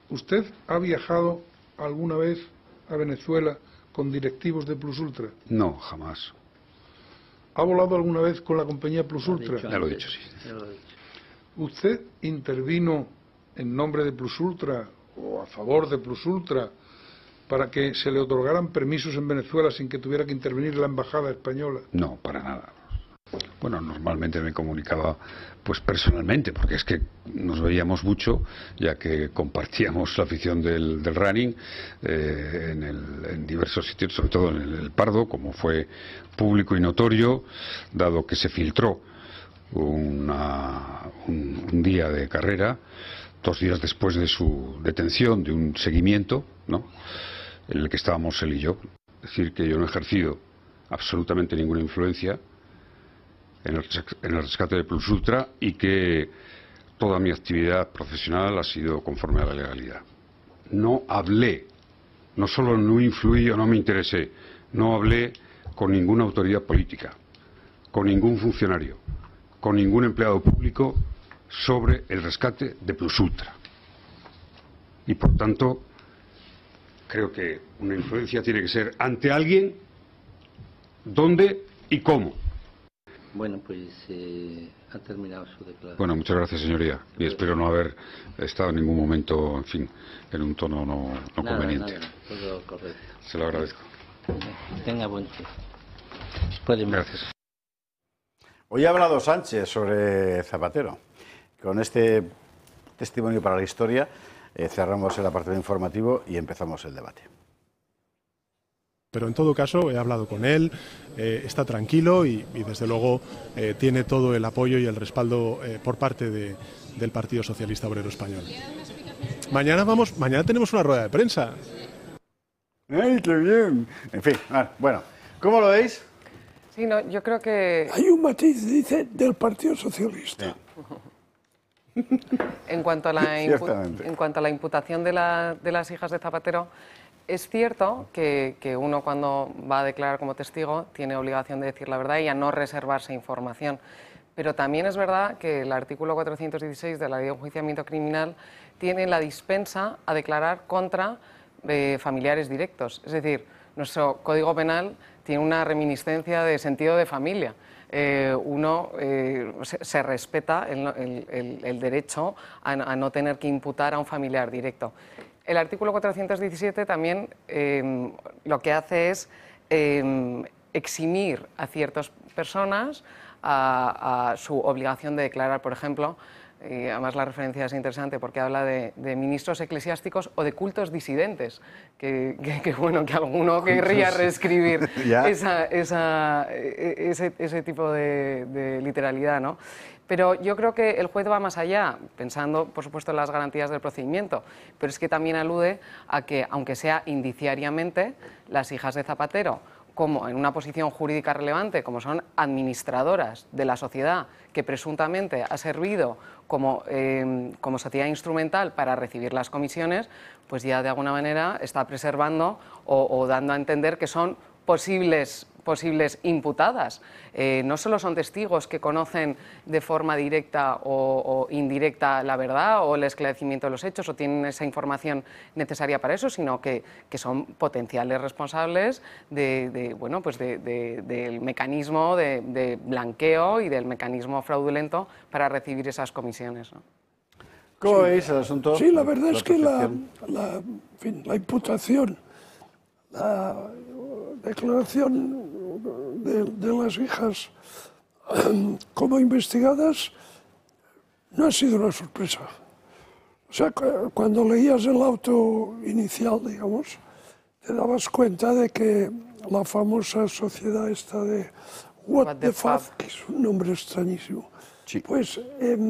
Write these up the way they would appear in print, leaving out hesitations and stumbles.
¿Usted ha viajado alguna vez a Venezuela con directivos de Plus Ultra? No, jamás. ¿Ha volado alguna vez con la compañía Plus Ultra? Ya lo he dicho, sí. ¿Usted intervino en nombre de Plus Ultra o a favor de Plus Ultra para que se le otorgaran permisos en Venezuela sin que tuviera que intervenir la embajada española? No, para nada. Bueno, normalmente me comunicaba pues personalmente, porque es que nos veíamos mucho, ya que compartíamos la afición del running en diversos sitios, sobre todo en el Pardo, como fue público y notorio, dado que se filtró un día de carrera, 2 días después de su detención, de un seguimiento, ¿no?, en el que estábamos él y yo. Es decir, que yo no he ejercido absolutamente ninguna influencia en el rescate de Plus Ultra y que toda mi actividad profesional ha sido conforme a la legalidad. No hablé, no solo no influí o no me interesé, no hablé con ninguna autoridad política, con ningún funcionario, con ningún empleado público sobre el rescate de Plus Ultra. Y por tanto, creo que una influencia tiene que ser ante alguien, dónde y cómo. Bueno, pues ha terminado su declaración. Bueno, muchas gracias, señoría. Y espero no haber estado en ningún momento, en fin, en un tono no conveniente. Nada, todo correcto. Se lo agradezco. Tenga buen tiempo. Gracias. Hoy ha hablado Sánchez sobre Zapatero. Con este testimonio para la historia cerramos el apartado informativo y empezamos el debate. Pero en todo caso he hablado con él, está tranquilo y desde luego tiene todo el apoyo y el respaldo por parte del Partido Socialista Obrero Español. Mañana tenemos una rueda de prensa. ¡Ay, qué bien! En fin, bueno, ¿cómo lo veis? Sí, no, yo creo que... Hay un matiz, dice, del Partido Socialista. Sí. En cuanto a la imputación de las hijas de Zapatero, es cierto que uno cuando va a declarar como testigo tiene obligación de decir la verdad y a no reservarse información. Pero también es verdad que el artículo 416 de la Ley de Enjuiciamiento Criminal tiene la dispensa a declarar contra familiares directos. Es decir, nuestro Código Penal tiene una reminiscencia de sentido de familia. Se respeta el derecho a no tener que imputar a un familiar directo. El artículo 417 también lo que hace es eximir a ciertas personas a su obligación de declarar, por ejemplo, y además la referencia es interesante porque habla de ministros eclesiásticos o de cultos disidentes, que bueno, que alguno querría reescribir ese tipo de literalidad, ¿no? Pero yo creo que el juez va más allá, pensando, por supuesto, en las garantías del procedimiento, pero es que también alude a que, aunque sea indiciariamente, las hijas de Zapatero, como en una posición jurídica relevante, como son administradoras de la sociedad que presuntamente ha servido como sociedad instrumental para recibir las comisiones, pues ya de alguna manera está preservando o dando a entender que son posibles imputadas. No solo son testigos que conocen de forma directa o indirecta la verdad o el esclarecimiento de los hechos o tienen esa información necesaria para eso, sino que son potenciales responsables del mecanismo de blanqueo y del mecanismo fraudulento para recibir esas comisiones, ¿no? ¿Cómo veis el asunto? Sí, la verdad es que la imputación, la declaración de las hijas como investigadas no ha sido una sorpresa. O sea, cuando leías el auto inicial, digamos, te dabas cuenta de que la famosa sociedad esta de What the Fuck, que es un nombre extrañísimo, sí. Pues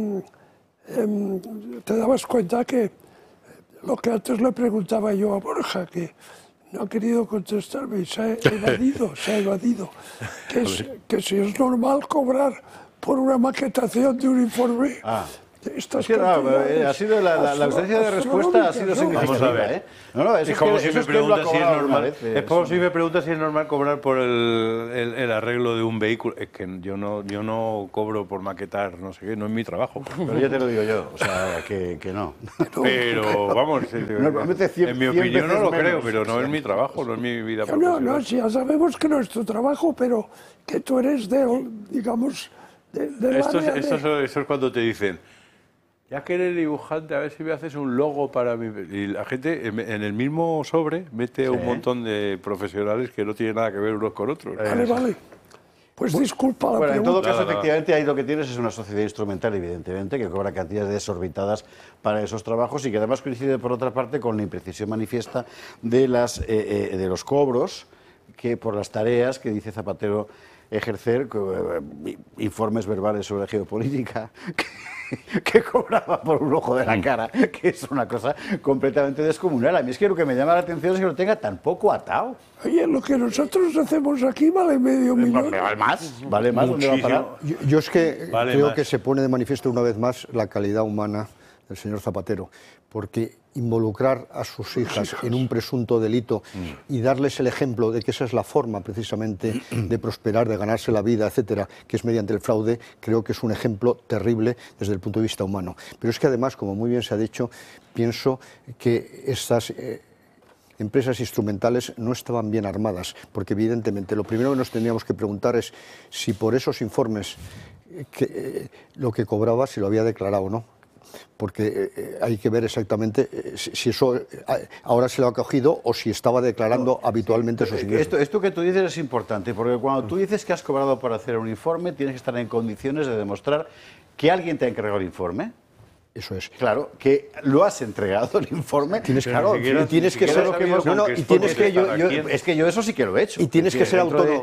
te dabas cuenta que lo que antes le preguntaba yo a Borja, que no ha querido contestarme y se ha evadido, que si es normal cobrar por una maquetación de un informe estas Sí, no, cantidades ha sido la ausencia de respuesta ha sido significativa. Vamos a ver. No, Es como si me preguntas si es normal. Es como eso. si me preguntas si es normal cobrar por el arreglo de un vehículo. Es que yo no cobro por maquetar, no sé qué, no es mi trabajo. Pero ya te lo digo yo, o sea, que no. Pero vamos, Normalmente en mi 100 opinión no veces lo menos. creo, pero no es mi trabajo, no es mi vida No, profesional. no, sí, ya sabemos que no es tu trabajo, pero que tú eres digamos, del área de... Eso es cuando te dicen, ya que eres dibujante, a ver si me haces un logo para mi... Y la gente en el mismo sobre mete un montón de profesionales que no tienen nada que ver unos con otros. Vale. Pues disculpa la Bueno, en pregunta. todo caso, efectivamente, ahí lo que tienes es una sociedad instrumental, evidentemente, que cobra cantidades desorbitadas para esos trabajos y que además coincide, por otra parte, con la imprecisión manifiesta de los cobros que por las tareas que dice Zapatero ejercer, informes verbales sobre geopolítica, que cobraba por un ojo de la cara, que es una cosa completamente descomunal. A mí es que lo que me llama la atención es que lo tenga tan poco atado. Oye, lo que nosotros hacemos aquí vale medio millón. Vale más, ¿dónde va a parar? Yo es que Vale creo más. que se pone de manifiesto una vez más la calidad humana del señor Zapatero, porque involucrar a sus hijas en un presunto delito y darles el ejemplo de que esa es la forma precisamente de prosperar, de ganarse la vida, etcétera, que es mediante el fraude, creo que es un ejemplo terrible desde el punto de vista humano. Pero es que además, como muy bien se ha dicho, pienso que estas empresas instrumentales no estaban bien armadas, porque evidentemente lo primero que nos tendríamos que preguntar es si por esos informes lo que cobraba, si lo había declarado o no. Porque hay que ver exactamente si eso ahora se lo ha cogido o si estaba declarando habitualmente esos ingresos. Esto que tú dices es importante, porque cuando tú dices que has cobrado por hacer un informe, tienes que estar en condiciones de demostrar que alguien te ha encargado el informe. Eso es. Claro, que lo has entregado el informe. Tienes que- claro, tienes que ser- y tienes que es que yo eso sí que lo he hecho. Y tienes que ser autónomo,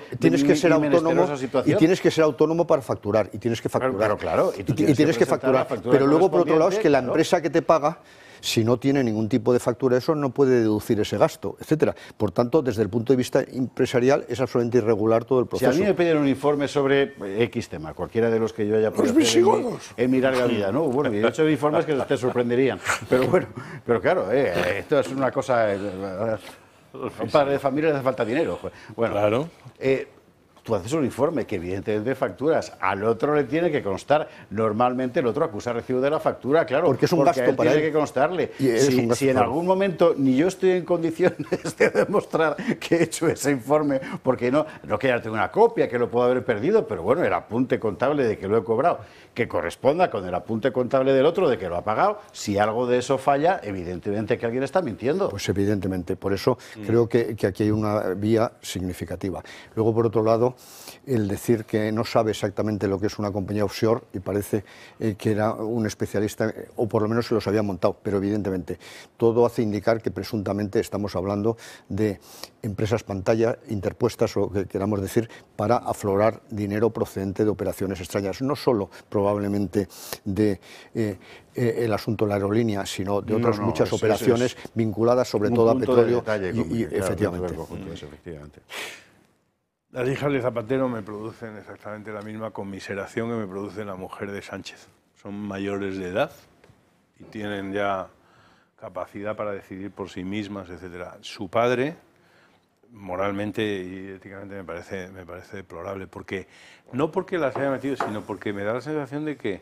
y tienes que ser autónomo para facturar, y tienes que facturar. Claro. Y tienes que facturar. Pero luego, por otro lado, es que la empresa que te paga, si no tiene ningún tipo de factura, eso no puede deducir ese gasto, etcétera. Por tanto, desde el punto de vista empresarial, es absolutamente irregular todo el Si proceso. a mí me piden un informe sobre X tema, cualquiera de los que yo haya podido Los hacer visigodos. en mi larga vida, ¿no? Bueno, y he hecho informes que te sorprenderían. Pero bueno, pero claro, esto es una cosa... a un padre de familia le hace falta dinero. Bueno, Claro. tú haces un informe que evidentemente facturas, al otro le tiene que constar, normalmente el otro acusa recibo de la factura, claro, Porque es un gasto a él para tiene él. que constarle. Y es un gasto Si en para él. algún momento ni yo estoy en condiciones de demostrar que he hecho ese informe, porque no que ya tengo una copia, que lo puedo haber perdido, pero bueno, el apunte contable de que lo he cobrado, que corresponda con el apunte contable del otro de que lo ha pagado, si algo de eso falla, evidentemente que alguien está mintiendo. Pues evidentemente, por eso creo que aquí hay una vía significativa. Luego, por otro lado, el decir que no sabe exactamente lo que es una compañía offshore y parece que era un especialista, o por lo menos se los había montado, pero evidentemente todo hace indicar que presuntamente estamos hablando de empresas pantalla interpuestas, o que queramos decir, para aflorar dinero procedente de operaciones extrañas, no solo probablemente de el asunto de la aerolínea, sino de otras muchas operaciones vinculadas sobre todo a petróleo y efectivamente. Efectivamente. Las hijas de Zapatero me producen exactamente la misma conmiseración que me produce la mujer de Sánchez. Son mayores de edad y tienen ya capacidad para decidir por sí mismas, etcétera. Su padre, moralmente y éticamente, me parece deplorable, porque no porque las haya metido, sino porque me da la sensación de que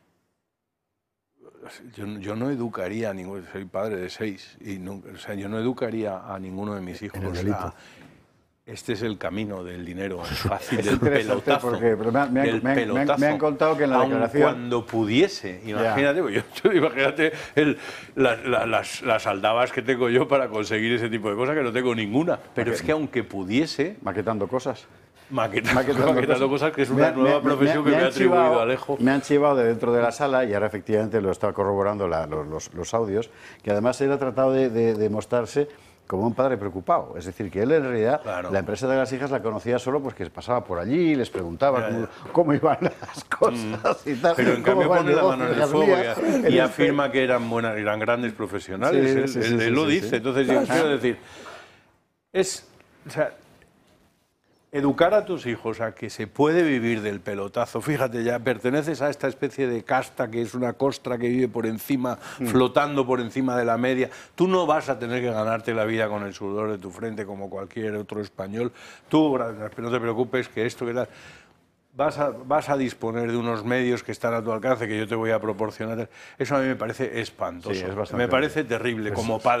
yo no educaría a ninguno, soy padre de 6, y no, o sea, yo no educaría a ninguno de mis hijos a este es el camino del dinero fácil, del pelotazo. Porque me han contado que en la aun declaración... cuando pudiese, imagínate, imagínate las aldabas que tengo yo para conseguir ese tipo de cosas, que no tengo ninguna. Pero es que aunque pudiese... Maquetando cosas. Maquetando cosas, que es una nueva profesión que me ha atribuido Alejo. Me han chivado de dentro de la sala, y ahora efectivamente lo está corroborando los audios, que además él ha tratado de mostrarse como un padre preocupado. Es decir, que él en realidad, la empresa de las hijas la conocía solo pues que pasaba por allí, les preguntaba cómo iban las cosas y tal. Pero en cambio pone la mano en el fuego y afirma que eran grandes profesionales. Él lo dice. Entonces yo quiero decir, Educar a tus hijos a que se puede vivir del pelotazo. Fíjate, ya perteneces a esta especie de casta que es una costra que vive por encima, flotando por encima de la media. Tú no vas a tener que ganarte la vida con el sudor de tu frente como cualquier otro español. Tú, no te preocupes que esto que tal... Vas a disponer de unos medios que están a tu alcance, que yo te voy a proporcionar. Eso a mí me parece espantoso. Sí, es bastante me parece terrible como padre.